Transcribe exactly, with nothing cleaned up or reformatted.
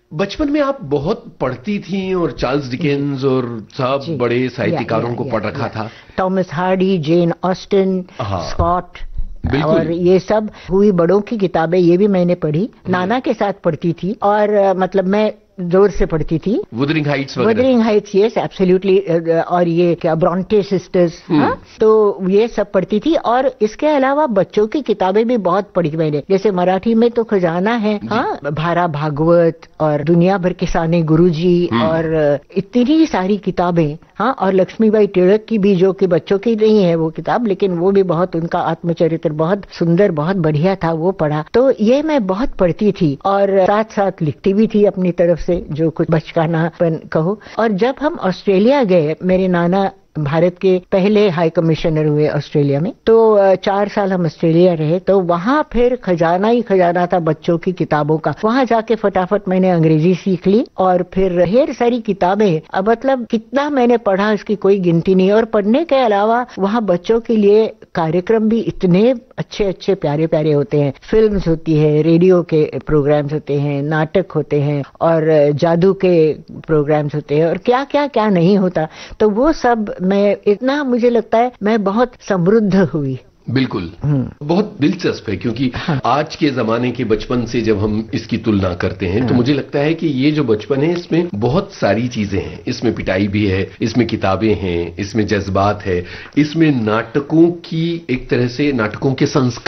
बचपन में आप बहुत पढ़ती थी और चार्ल्स डिकेंस और सब जी, बड़े या, साहित्यकारों या, को या, पढ़ रखा या। था। थॉमस हार्डी, जेन ऑस्टिन, हाँ। स्कॉट बिल्कुल। और ये सब हुई बड़ों की किताबें, ये भी मैंने पढ़ी। नाना के साथ पढ़ती थी और अ, मतलब मैं जोर से पढ़ती थी। वुदरिंग हाइट्स वगैरह। Wuthering Heights, yes absolutely. और ये क्या ब्रॉन्टे सिस्टर्स, हाँ, तो ये सब पढ़ती थी। और इसके अलावा बच्चों की किताबें भी बहुत पढ़ी मैंने, जैसे मराठी में तो खजाना है, हाँ, भारा भागवत और दुनिया भर के साने गुरुजी और इतनी सारी किताबें, हाँ। और लक्ष्मीबाई टिळक की भी, जो कि बच्चों की नहीं है वो किताब, लेकिन वो भी बहुत, उनका आत्मचरित्र बहुत सुंदर, बहुत बढ़िया था, वो पढ़ा। तो ये मैं बहुत पढ़ती थी और साथ साथ लिखती भी थी अपनी तरफ से, जो कुछ बचकानापन कहो। और जब हम ऑस्ट्रेलिया गए, मेरे नाना भारत के पहले हाई कमिश्नर हुए ऑस्ट्रेलिया में, तो चार साल हम ऑस्ट्रेलिया रहे, तो वहां फिर खजाना ही खजाना था बच्चों की किताबों का। वहां जाके फटाफट मैंने अंग्रेजी सीख ली और फिर ढेर सारी किताबें, अब मतलब कितना मैंने पढ़ा इसकी कोई गिनती नहीं। और पढ़ने के अलावा वहां बच्चों के लिए कार्यक्रम भी इतने अच्छे अच्छे प्यारे प्यारे होते हैं। फिल्म्स होती है, रेडियो के प्रोग्राम्स होते हैं, नाटक होते हैं और जादू के प्रोग्राम्स होते हैं और क्या क्या क्या नहीं होता। तो वो सब मैं, इतना मुझे लगता है मैं बहुत समृद्ध हुई। बिल्कुल, बहुत दिलचस्प है, क्योंकि हाँ। आज के जमाने के बचपन से जब हम इसकी तुलना करते हैं, हाँ। तो मुझे लगता है कि ये जो बचपन है इसमें बहुत सारी चीजें हैं। इसमें पिटाई भी है, इसमें किताबें हैं, इसमें जज्बात है, इसमें नाटकों की, एक तरह से नाटकों के संस्कार